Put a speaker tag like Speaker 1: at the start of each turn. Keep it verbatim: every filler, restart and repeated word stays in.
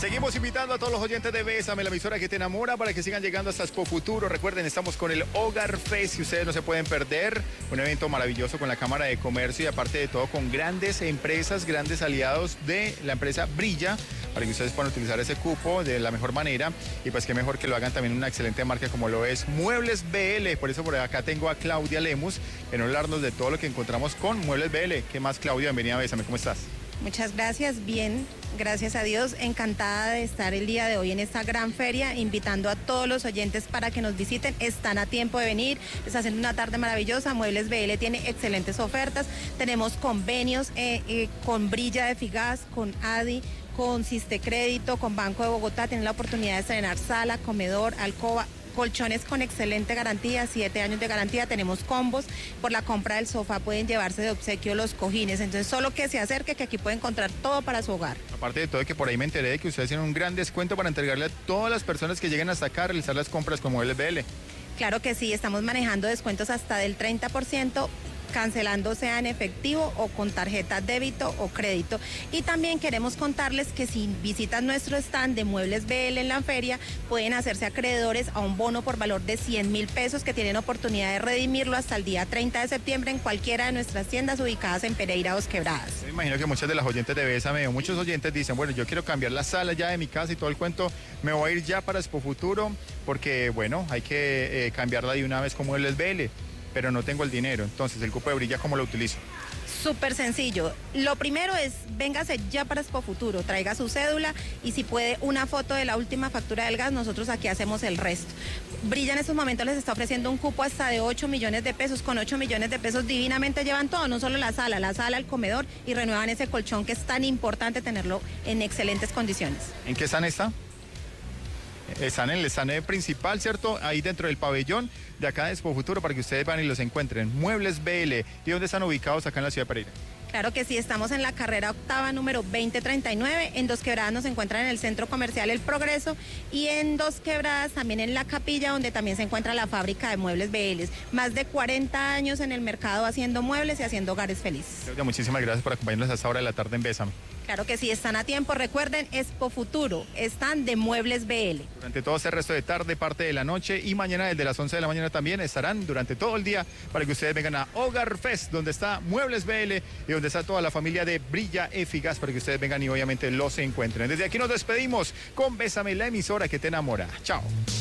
Speaker 1: Seguimos invitando a todos los oyentes de Bésame, la emisora que te enamora, para que sigan llegando hasta Expo Futuro. Recuerden, estamos con el Hogar Fest y ustedes no se pueden perder. Un evento maravilloso con la Cámara de Comercio y aparte de todo con grandes empresas, grandes aliados de la empresa Brilla, para que ustedes puedan utilizar ese cupo de la mejor manera. Y pues qué mejor que lo hagan también una excelente marca como lo es Muebles B L. Por eso por acá tengo a Claudia Lemus en hablarnos de todo lo que encontramos con Muebles B L. ¿Qué más, Claudia? Bienvenida a Bésame, ¿cómo estás?
Speaker 2: Muchas gracias, bien, gracias a Dios, encantada de estar el día de hoy en esta gran feria, invitando a todos los oyentes para que nos visiten, están a tiempo de venir, está haciendo una tarde maravillosa. Muebles B L tiene excelentes ofertas, tenemos convenios eh, eh, con Brilla de Figas, con Adi, con Siste Crédito, con Banco de Bogotá, tienen la oportunidad de estrenar sala, comedor, alcoba, colchones con excelente garantía, siete años de garantía, tenemos combos, por la compra del sofá pueden llevarse de obsequio los cojines, entonces solo que se acerque, que aquí puede encontrar todo para su hogar.
Speaker 1: Aparte de todo, que por ahí me enteré de que ustedes tienen un gran descuento para entregarle a todas las personas que lleguen hasta acá a realizar las compras con Muebles B L.
Speaker 2: Claro que sí, estamos manejando descuentos hasta del treinta por ciento, cancelando sea en efectivo o con tarjeta débito o crédito. Y también queremos contarles que si visitan nuestro stand de Muebles B L en la feria, pueden hacerse acreedores a un bono por valor de cien mil pesos que tienen oportunidad de redimirlo hasta el día treinta de septiembre en cualquiera de nuestras tiendas ubicadas en Pereira, Dos Quebradas.
Speaker 1: Me imagino que muchas de las oyentes de Bésame, o muchos oyentes dicen, bueno, yo quiero cambiar la sala ya de mi casa y todo el cuento, me voy a ir ya para Expo Futuro, porque bueno, hay que eh, cambiarla de una vez con Muebles B L. Pero no tengo el dinero, entonces el cupo de Brilla, ¿cómo lo utilizo?
Speaker 2: Súper sencillo. Lo primero es, véngase ya para Expo Futuro, traiga su cédula y si puede una foto de la última factura del gas, nosotros aquí hacemos el resto. Brilla en estos momentos les está ofreciendo un cupo hasta de ocho millones de pesos, con ocho millones de pesos divinamente llevan todo, no solo la sala, la sala, el comedor y renuevan ese colchón que es tan importante tenerlo en excelentes condiciones.
Speaker 1: ¿En qué stand está? Están en el stand principal, ¿cierto? Ahí dentro del pabellón de acá de Expo Futuro para que ustedes van y los encuentren. Muebles B L. ¿Y dónde están ubicados acá en la ciudad de Pereira?
Speaker 2: Claro que sí, estamos en la carrera octava número veinte treinta y nueve, en Dos Quebradas nos encuentran en el Centro Comercial El Progreso y en Dos Quebradas también en La Capilla, donde también se encuentra la fábrica de Muebles B L. Más de cuarenta años en el mercado haciendo muebles y haciendo hogares felices.
Speaker 1: Claudia, muchísimas gracias por acompañarnos a esta hora de la tarde en Bésame.
Speaker 2: Claro que sí, están a tiempo. Recuerden, Expo Futuro, están de Muebles B L.
Speaker 1: Durante todo este resto de tarde, parte de la noche y mañana desde las once de la mañana también estarán durante todo el día para que ustedes vengan a Hogar Fest, donde está Muebles B L y donde está toda la familia de Brilla Efigas para que ustedes vengan y obviamente los encuentren. Desde aquí nos despedimos con Bésame, la emisora que te enamora. Chao.